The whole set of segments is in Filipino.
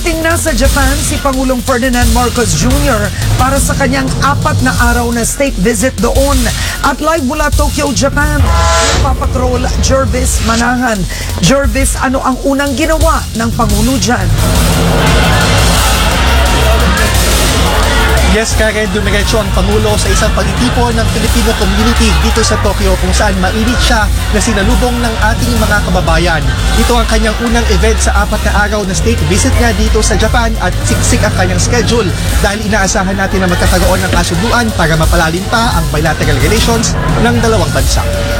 Nakarating na sa Japan si Pangulong Ferdinand Marcos Jr. para sa kanyang 4 na araw na state visit doon. At live mula Tokyo, Japan, nagpapatrol Jervis Manahan. Jervis, ano ang unang ginawa ng Pangulo dyan? Yes, Karen, dumiretso ang Pangulo sa isang pagtitipon ng Filipino community dito sa Tokyo kung saan mainit siya na sinalubong ng ating mga kababayan. Ito ang kanyang unang event sa 4 na araw na state visit niya dito sa Japan at siksik ang kanyang schedule dahil inaasahan natin na magkakaroon ng kasunduan para mapalalim pa ang bilateral relations ng dalawang bansa.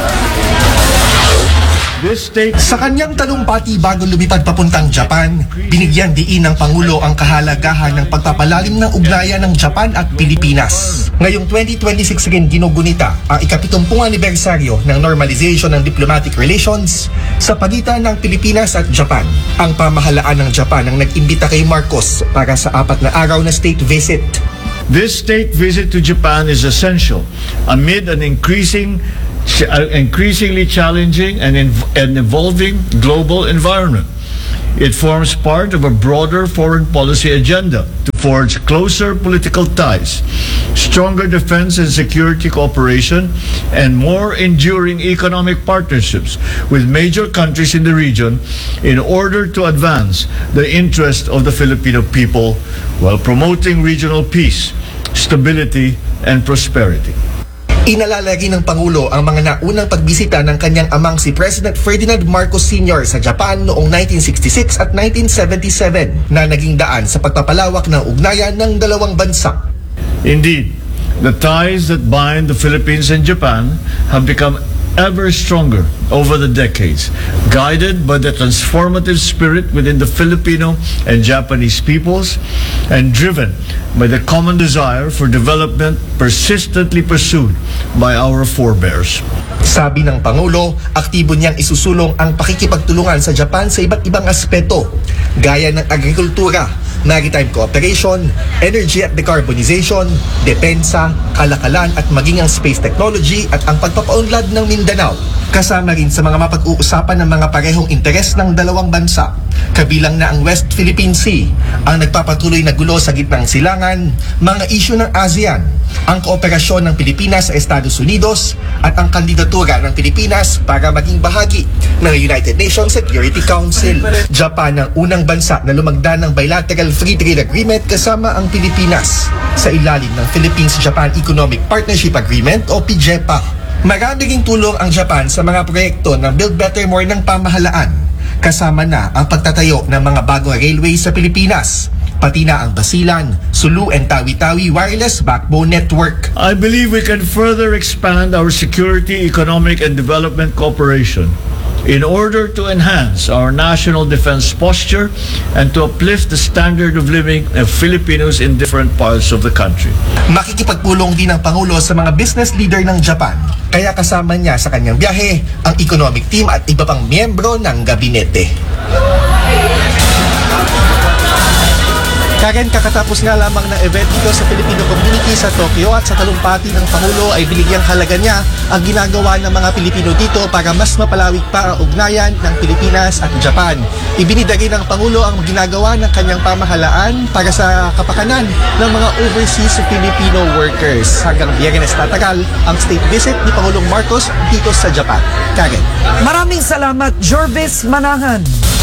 Sa kanyang talumpati bago lumipad papuntang Japan, binigyan diin ng Pangulo ang kahalagahan ng pagpapalalim ng ugnayan ng Japan at Pilipinas. Ngayong 2026 rin ginugunita ang ika-70 anibersaryo ng normalization ng diplomatic relations sa pagitan ng Pilipinas at Japan. Ang pamahalaan ng Japan ang nag-imbita kay Marcos para sa 4 na araw na state visit. This state visit to Japan is essential amid an increasingly challenging and evolving global environment. It forms part of a broader foreign policy agenda to forge closer political ties, stronger defense and security cooperation, and more enduring economic partnerships with major countries in the region in order to advance the interest of the Filipino people while promoting regional peace, stability, and prosperity. Inalalagi ng Pangulo ang mga naunang pagbisita ng kanyang amang si President Ferdinand Marcos Sr. sa Japan noong 1966 at 1977 na naging daan sa pagpapalawak ng ugnayan ng dalawang bansa. Indeed, the ties that bind the Philippines and Japan have become ever stronger over the decades, guided by the transformative spirit within the Filipino and Japanese peoples and driven by the common desire for development persistently pursued by our forebears. Sabi ng Pangulo, aktibo niyang isusulong ang pakikipagtulungan sa Japan sa iba't ibang aspeto, gaya ng agrikultura, maritime cooperation, energy at decarbonization, depensa, kalakalan at maging ang space technology at ang pagpapaunlad ng Mindanao. Kasama rin sa mga mapag-uusapan ng mga parehong interes ng dalawang bansa, kabilang na ang West Philippine Sea, ang nagpapatuloy na gulo sa gitnang silangan, mga isyu ng ASEAN, ang kooperasyon ng Pilipinas sa Estados Unidos at ang kandidatura ng Pilipinas para maging bahagi ng United Nations Security Council. Japan ang unang bansa na lumagda ng bilateral free trade agreement kasama ang Pilipinas sa ilalim ng Philippines-Japan Economic Partnership Agreement o PJEPA. Marami ring tulong ang Japan sa mga proyekto ng Build Better More ng pamahalaan, kasama na ang pagtatayo ng mga bagong railway sa Pilipinas, pati na ang Basilan, Sulu and Tawi-Tawi Wireless Backbone Network. I believe we can further expand our security, economic, and development cooperation in order to enhance our national defense posture and to uplift the standard of living of Filipinos in different parts of the country. Makikipagpulong din ang Pangulo sa mga business leader ng Japan, kaya kasama niya sa kanyang biyahe ang economic team at iba pang miyembro ng gabinete. Karen, kakatapos nga lamang ng event dito sa Filipino community sa Tokyo at sa talumpati ng Pangulo ay binigyang halaga niya ang ginagawa ng mga Pilipino dito para mas mapalawig pa ang ugnayan ng Pilipinas at Japan. Ibinida rin ng Pangulo ang ginagawa ng kanyang pamahalaan para sa kapakanan ng mga overseas Filipino workers. Hanggang Biyernes tatagal ang state visit ni Pangulong Marcos dito sa Japan. Karen. Maraming salamat, Jervis Manahan.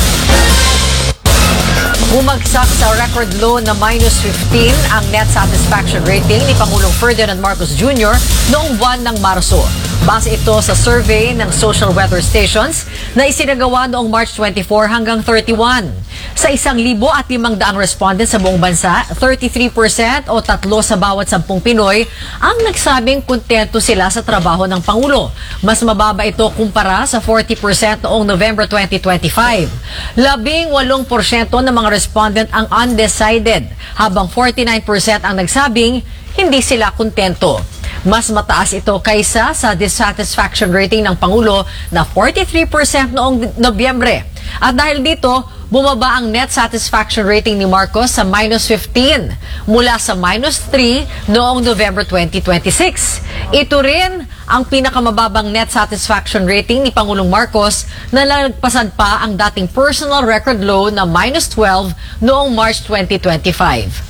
Bumagsak sa record low na -15 ang net satisfaction rating ni Pangulong Ferdinand Marcos Jr. noong buwan ng Marso. Base ito sa survey ng social weather stations na isinagawa noong March 24 hanggang 31. Sa 1,500 respondents sa buong bansa, 33% o 3 sa bawat 10 Pinoy ang nagsabing kontento sila sa trabaho ng Pangulo. Mas mababa ito kumpara sa 40% noong November 2025. 18% ng mga respondent ang undecided, habang 49% ang nagsabing hindi sila kontento. Mas mataas ito kaysa sa dissatisfaction rating ng Pangulo na 43% noong Nobyembre. At dahil dito, bumaba ang net satisfaction rating ni Marcos sa -15 mula sa -3 noong November 2026. Ito rin ang pinakamababang net satisfaction rating ni Pangulong Marcos na nalagpasan pa ang dating personal record low na -12 noong March 2025.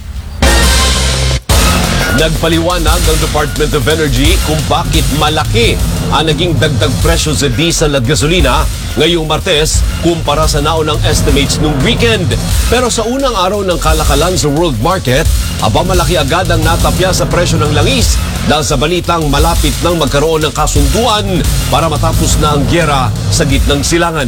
Nagpaliwanag ng Department of Energy kung bakit malaki ang naging dagdag presyo sa diesel at gasolina ngayong Martes kumpara sa naunang estimates nung weekend. Pero sa unang araw ng kalakalan sa world market, malaki agad ang natapya sa presyo ng langis dahil sa balitang malapit nang magkaroon ng kasunduan para matapos na ang gyera sa gitnang silangan.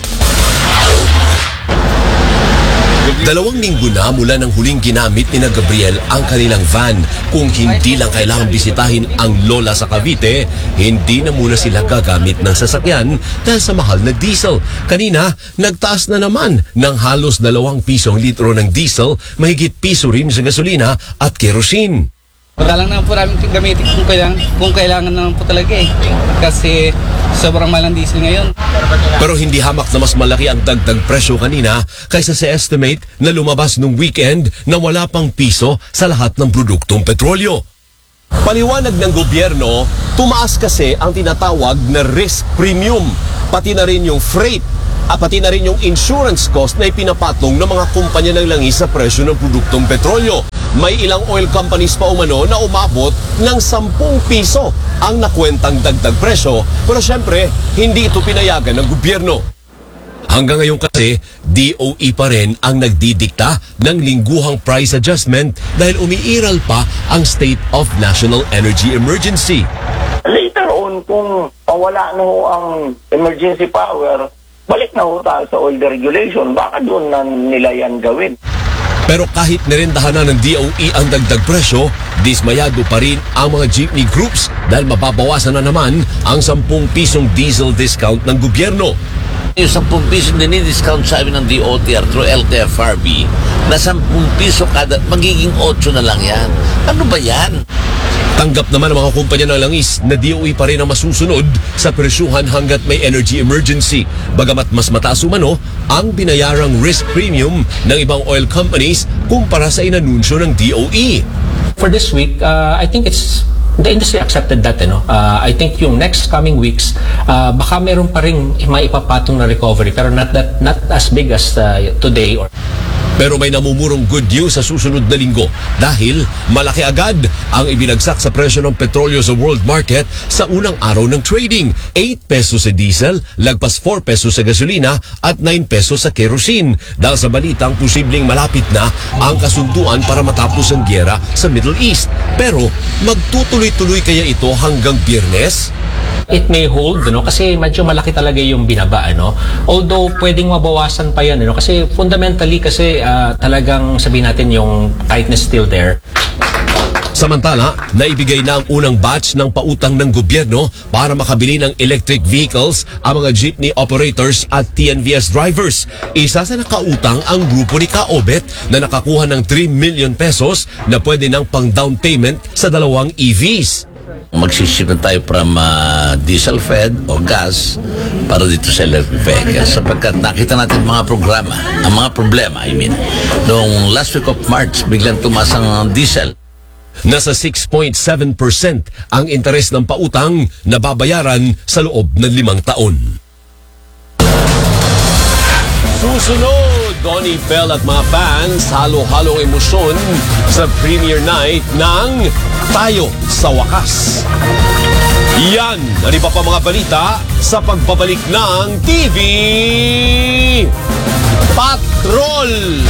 2 linggo na mula ng huling ginamit ni Gabriel ang kanilang van. Kung hindi lang kailangan bisitahin ang lola sa Cavite, hindi na muna sila gagamit ng sasakyan dahil sa mahal na diesel. Kanina, nagtaas na naman ng halos 2 piso ang litro ng diesel, mahigit piso rin sa gasolina at kerosene. Madalang naman po namin gamitin kung kailangan naman po talaga eh. Kasi sobrang mahal ang diesel ngayon. Pero hindi hamak na mas malaki ang dagdag presyo kanina kaysa sa estimate na lumabas nung weekend na wala pang piso sa lahat ng produktong petrolyo. Paliwanag ng gobyerno, tumaas kasi ang tinatawag na risk premium, pati na rin yung freight at pati na rin yung insurance cost na ipinapatong ng mga kumpanya ng langis sa presyo ng produktong petrolyo. May ilang oil companies pa umano na umabot ng 10 piso ang nakwentang dagdag presyo, pero syempre, hindi ito pinayagan ng gobyerno. Hanggang ngayon kasi, DOE pa rin ang nagdidikta ng lingguhang price adjustment dahil umiiral pa ang state of national energy emergency. Later on, kung wala na ho ang emergency power, balik na ho tayo sa oil regulation. Baka doon na nila yan gawin. Pero kahit nirendahan na ng DOE ang dagdag presyo, dismayado pa rin ang mga jeepney groups dahil mababawasan na naman ang 10 pisong diesel discount ng gobyerno. Yung 10 piso na ni-discount sa amin ng DOTR through LTFRB na 10 piso kada, magiging 8 na lang yan. Ano ba yan? Tanggap naman ang mga kumpanya ng langis na DOE pa rin ang masusunod sa presyuhan hanggat may energy emergency. Bagamat mas mataas umano ang binayarang risk premium ng ibang oil companies kumpara sa inanunsyo ng DOE. For this week, I think it's the industry accepted that, I think yung next coming weeks, baka meron pa rin maipapatong na recovery, pero not as big as today. Pero may namumurong good news sa susunod na linggo dahil malaki agad ang ibinagsak sa presyo ng petrolyo sa world market sa unang araw ng trading. 8 pesos sa diesel, lagpas 4 pesos sa gasolina at 9 pesos sa kerosene dahil sa balitang posibleng malapit na ang kasunduan para matapos ang gyera sa Middle East. Pero magtutuloy-tuloy kaya ito hanggang Biyernes? It may hold, kasi medyo malaki talaga yung binaba, Although pwedeng mabawasan pa yan, kasi fundamentally kasi talagang sabihin natin yung tightness still there. Samantala, naibigay na ang unang batch ng pautang ng gobyerno para makabili ng electric vehicles ang mga jeepney operators at TNVS drivers. Isa sa nakautang ang grupo ni Kaobet na nakakuha ng 3 million pesos na pwede ng pang down payment sa 2 EVs. Magsiship na tayo from diesel fed o gas para dito sa electric vehicles sapagkat nakita natin mga problema, noong last week of March, biglang tumaas ang diesel. Nasa 6.7% ang interes ng pautang na babayaran sa loob ng 5 taon. Susunod, Donnie Bell at mga fans, halo-halong emosyon sa premiere night ng Tayo sa Wakas. Yan, ano pa mga balita sa pagbabalik ng TV Patrol!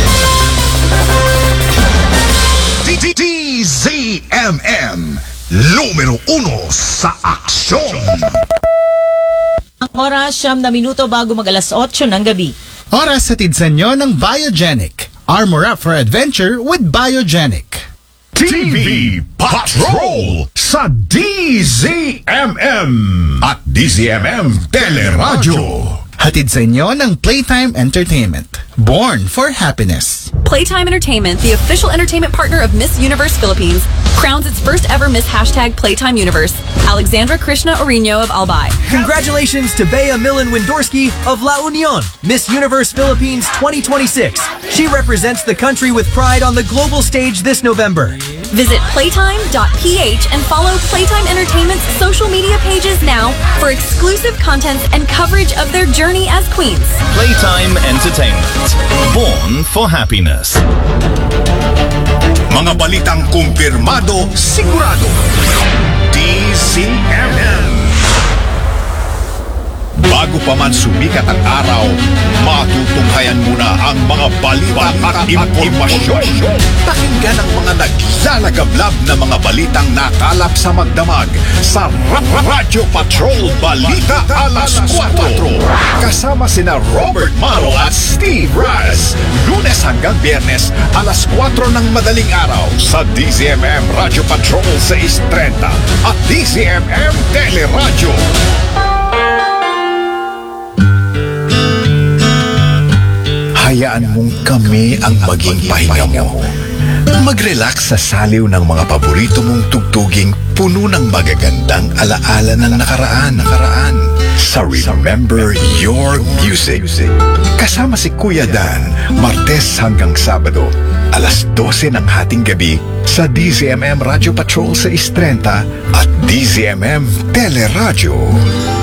DZMM, numero 1 sa aksyon. Ang oras, 9 minuto bago mag-alas 8 ng gabi. Oras sa sa inyo ng Biogenic. Armor up for adventure with Biogenic. TV Patrol sa DZMM at DZMM Teleradyo. Hatid sa inyo ng Playtime Entertainment. Born for happiness. Playtime Entertainment, the official entertainment partner of Miss Universe Philippines, crowns its first ever Miss #Playtime Universe, Alexandra Krishna Orino of Albay. Congratulations to Bea Millen Windorski of La Union, Miss Universe Philippines 2026. She represents the country with pride on the global stage this November. Visit playtime.ph and follow Playtime Entertainment's social media pages now for exclusive content and coverage of their journey as queens. Playtime Entertainment. Born for happiness. Mga balitang kumpirmado, sigurado. DZMM. Bago pa man sumikat ang araw, matutunghayan muna ang mga balita at impormasyon. Pakinggan ang mga naglalagablab na mga balitang nakalap sa magdamag sa Radyo Patrol Balita Alas 4. Kasama sina Robert Maro at Steve Raz. Lunes hanggang Biyernes, alas 4 ng madaling araw sa DZMM Radyo Patrol 630 at DZMM Teleradyo. Hayaan mong kami ang maging pahinga mo. Mag-relax sa saliw ng mga paborito mong tugtuging puno ng magagandang alaala ng nakaraan. Sa Remember Your Music. Kasama si Kuya Dan, Martes hanggang Sabado, alas 12 ng hating gabi sa DZMM Radio Patrol 630 at DZMM Teleradyo.